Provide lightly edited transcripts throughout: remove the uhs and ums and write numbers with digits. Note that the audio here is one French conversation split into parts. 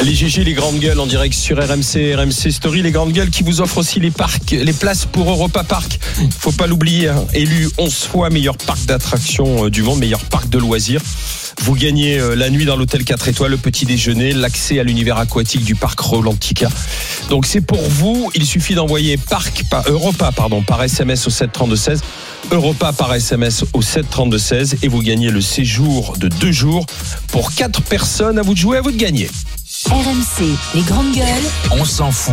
Les GG, les grandes gueules en direct sur RMC Story. Les grandes gueules qui vous offrent aussi les places pour Europa Park. Faut pas l'oublier, hein. Élu 11 fois meilleur parc d'attractions du monde, meilleur parc de loisirs. Vous gagnez la nuit dans l'hôtel 4 étoiles, le petit déjeuner, l'accès à l'univers aquatique du parc Rolantica. Donc c'est pour vous, il suffit d'envoyer Europa par SMS au 732-16. Europa par SMS au 732-16 et vous gagnez le séjour de 2 jours pour 4 personnes. À vous de jouer, à vous de gagner. RMC, les grandes gueules. On s'en fout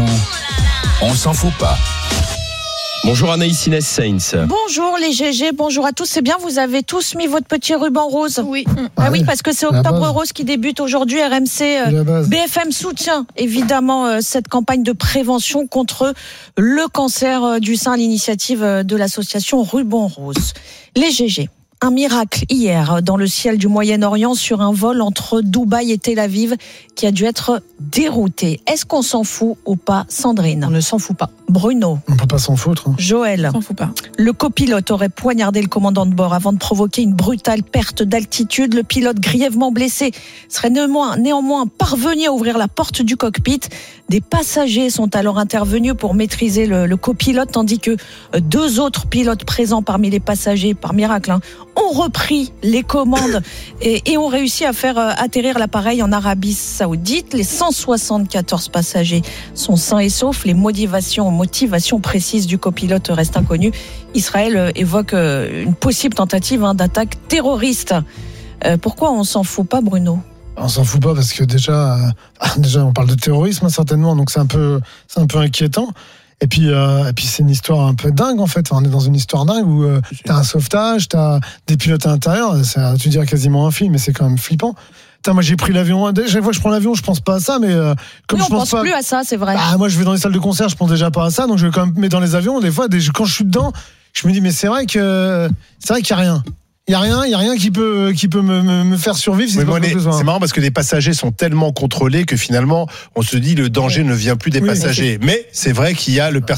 pas. Bonjour Anaïs Inès Sainz. Bonjour les GG, bonjour à tous. C'est bien, vous avez tous mis votre petit ruban rose. Oui. Ah oui, parce que c'est Octobre Rose qui débute aujourd'hui. RMC, BFM soutient évidemment cette campagne de prévention contre le cancer du sein à l'initiative de l'association Ruban Rose. Les GG. Un miracle hier dans le ciel du Moyen-Orient sur un vol entre Dubaï et Tel Aviv qui a dû être dérouté. Est-ce qu'on s'en fout ou pas, Sandrine ? On ne s'en fout pas. Bruno ? On peut pas s'en foutre. Joël ? On s'en fout pas. Le copilote aurait poignardé le commandant de bord avant de provoquer une brutale perte d'altitude. Le pilote, grièvement blessé, serait néanmoins parvenu à ouvrir la porte du cockpit. Des passagers sont alors intervenus pour maîtriser le copilote, tandis que 2 autres pilotes présents parmi les passagers, par miracle, ont repris les commandes et ont réussi à faire atterrir l'appareil en Arabie Saoudite. Les 174 passagers sont sains et saufs. Les motivations précises du copilote restent inconnues. Israël évoque une possible tentative d'attaque terroriste. Pourquoi on s'en fout pas, Bruno ? On s'en fout pas parce que déjà on parle de terrorisme certainement, donc c'est un peu inquiétant. Et puis c'est une histoire un peu dingue en fait. On est dans une histoire dingue où t'as un sauvetage, t'as des pilotes à l'intérieur. Tu dirais quasiment un film, mais c'est quand même flippant. Moi j'ai pris l'avion. Chaque fois que je prends l'avion, je pense pas à ça, mais comme non, je pense pas. plus à ça, c'est vrai. Moi je vais dans les salles de concert, je pense déjà pas à ça, donc je vais quand même. Mais dans les avions, des fois, quand je suis dedans, je me dis mais c'est vrai qu'il y a rien. Il y a rien qui peut me faire survivre. Si c'est marrant parce que les passagers sont tellement contrôlés que finalement on se dit le danger ne vient plus des passagers. Mais c'est vrai qu'il y a le